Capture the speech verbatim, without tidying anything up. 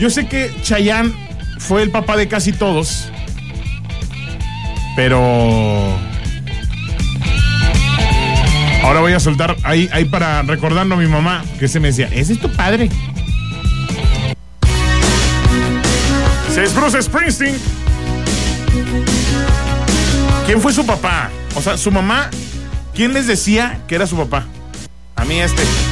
Yo sé que Chayanne fue el papá de casi todos, pero ahora voy a soltar ahí, ahí para recordarlo a mi mamá, que se me decía, ¿ese es tu padre? Se es Bruce Springsteen. ¿Quién fue su papá? O sea, su mamá, ¿quién les decía que era su papá? A mí este.